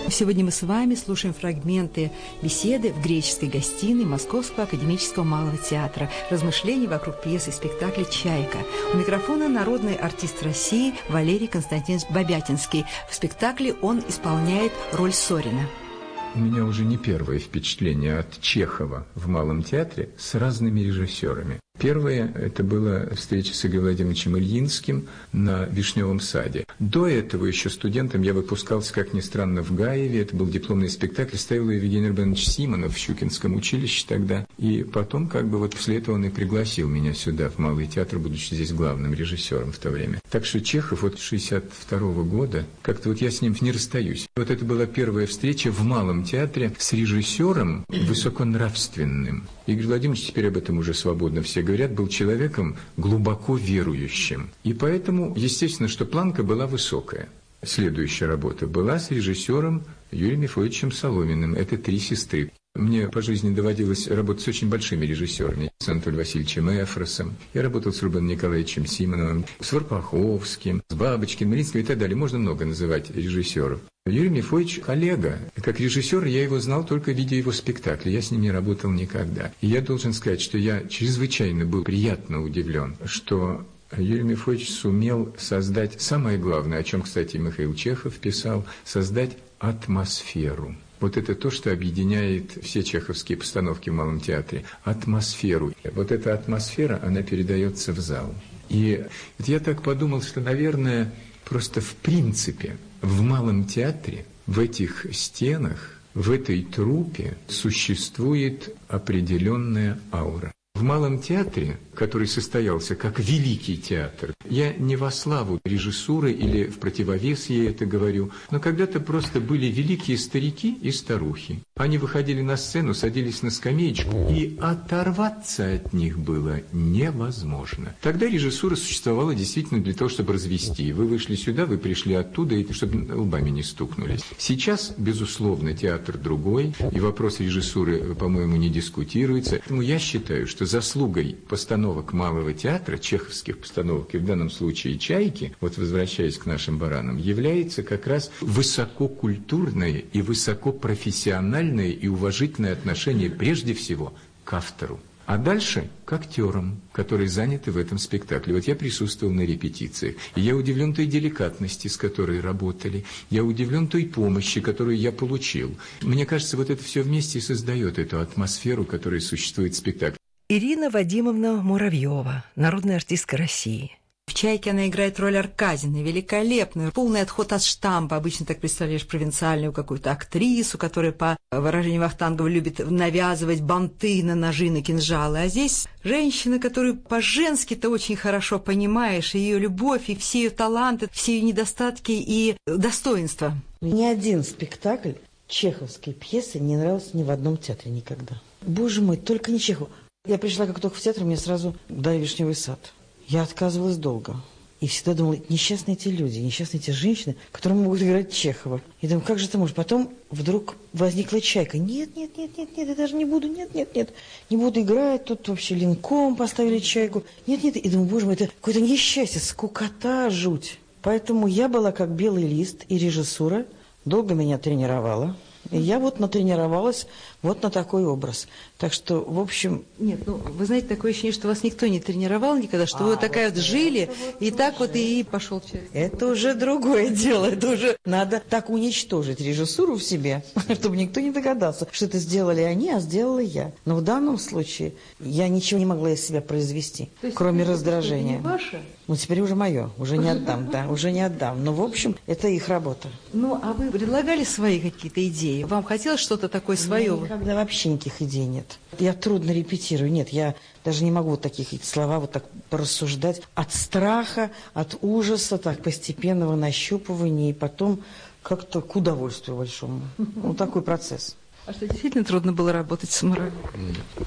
Сегодня мы с вами слушаем фрагменты беседы в греческой гостиной Московского академического малого театра, размышлений вокруг пьесы и спектакля «Чайка». У микрофона народный артист России Валерий Константинович Бабятинский. В спектакле он исполняет роль Сорина. У меня уже не первое впечатление от Чехова в Малом театре с разными режиссерами. Первое – это была встреча с Игорем Владимировичем Ильинским на Вишневом саде. До этого еще студентом я выпускался, как ни странно, в Гаеве. Это был дипломный спектакль, ставил его Евгений Рубенович Симонов в Щукинском училище тогда. И потом, после этого он и пригласил меня сюда, в Малый театр, будучи здесь главным режиссером в то время. Так что Чехов от 1962 года, как-то я с ним не расстаюсь. Вот это была первая встреча в Малом театре с режиссером высоконравственным. Игорь Владимирович, теперь об этом уже свободно все говорят, был человеком глубоко верующим. И поэтому, естественно, что планка была высокая. Следующая работа была с режиссером Юрием Мефодичем Соломиным. Это «Три сестры». Мне по жизни доводилось работать с очень большими режиссерами. С Анатолием Васильевичем Эфросом. Я работал с Рубеном Николаевичем Симоновым, с Варпаховским, с Бабочкиным, Маринским и так далее. Можно много называть режиссеров. Юрий Мефодич – коллега. Как режиссер я его знал только видя его спектакли. Я с ним не работал никогда. И я должен сказать, что я чрезвычайно был приятно удивлен, что Юрий Мефодич сумел создать самое главное, о чем, кстати, Михаил Чехов писал, создать атмосферу. Вот это то, что объединяет все чеховские постановки в Малом театре. Атмосферу. Вот эта атмосфера, она передается в зал. И я так подумал, что, наверное, просто в принципе в Малом театре, в этих стенах, в этой труппе существует определенная аура. В Малом театре, который состоялся как великий театр, я не во славу режиссуры или в противовес ей это говорю, но когда-то просто были великие старики и старухи. Они выходили на сцену, садились на скамеечку, и оторваться от них было невозможно. Тогда режиссура существовала действительно для того, чтобы развести. Вы вышли сюда, вы пришли оттуда, и чтобы лбами не стукнулись. Сейчас, безусловно, театр другой, и вопрос режиссуры, по-моему, не дискутируется. Поэтому я считаю, что заслугой постановок Малого театра, чеховских постановок, и в данном случае «Чайки», вот возвращаясь к нашим баранам, является как раз высококультурное и высокопрофессиональное и уважительное отношение прежде всего к автору. А дальше к актерам, которые заняты в этом спектакле. Вот я присутствовал на репетициях, и я удивлен той деликатности, с которой работали, я удивлен той помощи, которую я получил. Мне кажется, вот это все вместе создает эту атмосферу, которая существует в спектакле. Ирина Вадимовна Муравьева, народная артистка России. В «Чайке» она играет роль Аркадины, великолепную, полный отход от штампа. Обычно так представляешь провинциальную какую-то актрису, которая, по выражению Вахтангова, любит навязывать банты на ножи, на кинжалы. А здесь женщина, которую по-женски-то очень хорошо понимаешь, и ее любовь, и все ее таланты, все ее недостатки и достоинства. Ни один спектакль чеховской пьесы не нравился ни в одном театре никогда. Боже мой, только не Чехов. Я пришла как только в театр, мне сразу дали «Вишневый сад». Я отказывалась долго. И всегда думала, несчастные эти люди, несчастные эти женщины, которые могут играть Чехова. И думаю, как же это может? Потом вдруг возникла «Чайка». Нет, я даже не буду, нет. Не буду играть, тут вообще линком поставили «Чайку». Нет. И думаю, боже мой, это какое-то несчастье, скукота, жуть. Поэтому я была как белый лист, и режиссура долго меня тренировала. И я вот натренировалась вот на такой образ. Так что, в общем... Нет, вы знаете, такое ощущение, что вас никто не тренировал никогда, что вы вот такая вот жили, и так вот и пошел человек. Это уже другое дело. Это уже надо так уничтожить режиссуру в себе, чтобы никто не догадался, что это сделали они, а сделала я. Но в данном случае я ничего не могла из себя произвести, кроме раздражения. Это не ваше? Ну, теперь уже мое. Уже не отдам, да, уже не отдам. Но, в общем, это их работа. Ну, а вы предлагали свои какие-то идеи? Вам хотелось что-то такое свое? Никогда вообще никаких идей нет. Я трудно репетирую. Нет, я даже не могу вот таких слова вот так порассуждать. От страха, от ужаса, так постепенного нащупывания и потом как-то к удовольствию большому. Вот такой процесс. А что, действительно трудно было работать с Муравьевым?